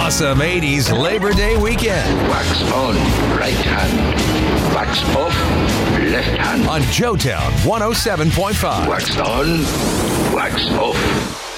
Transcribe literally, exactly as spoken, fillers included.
awesome eighties Labor Day weekend. Wax on, right hand. Wax off, left hand. On Joetown one oh seven point five. Wax on, wax off.